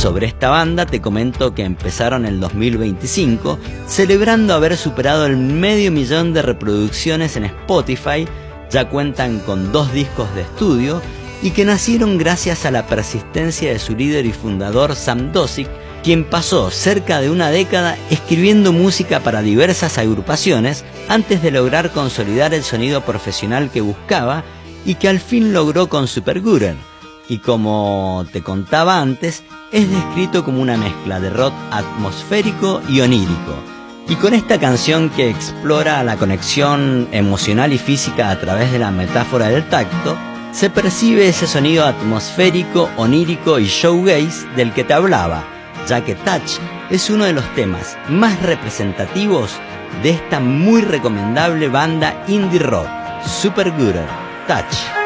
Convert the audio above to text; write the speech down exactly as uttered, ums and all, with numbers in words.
sobre esta banda te comento que empezaron en el dos mil veinticinco, celebrando haber superado el medio millón de reproducciones en Spotify, ya cuentan con dos discos de estudio y que nacieron gracias a la persistencia de su líder y fundador Sam Dosick, quien pasó cerca de una década escribiendo música para diversas agrupaciones antes de lograr consolidar el sonido profesional que buscaba y que al fin logró con Supergooder. Y como te contaba antes, es descrito como una mezcla de rock atmosférico y onírico. Y con esta canción que explora la conexión emocional y física a través de la metáfora del tacto, se percibe ese sonido atmosférico, onírico y shoegaze del que te hablaba, ya que Touch es uno de los temas más representativos de esta muy recomendable banda indie rock, Supergooder, Touch.